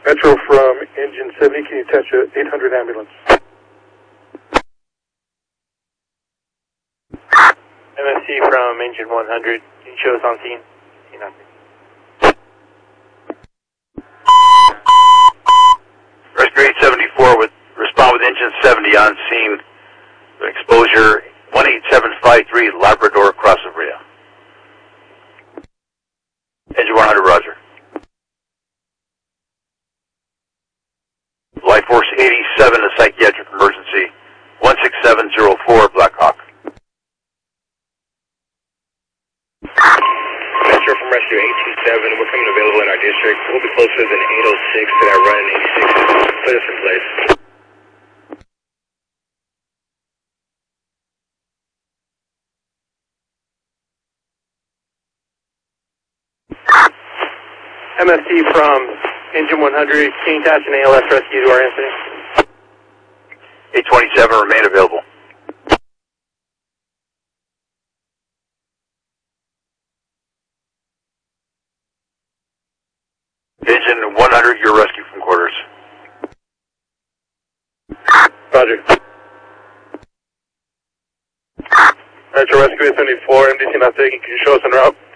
Metro from engine 70, can you attach a 800 ambulance? MFC from engine 100, can you show us on scene? Rescue 874 with respond with engine 70 on scene. Exposure 18753 Labrador across the Rio. Engine 100, roger. Life Force 87, a psychiatric emergency. 16704 Black Hawk. Metro from Rescue 827, we're coming available in our district. We'll be closer than 806 to that run in 86. Put us in place. MFC from engine 100, can you attach an ALS rescue to our incident? 827, remain available. Engine 100, your rescue from quarters. Roger. Metro Rescue 874, MDC not taken, can you show us en route?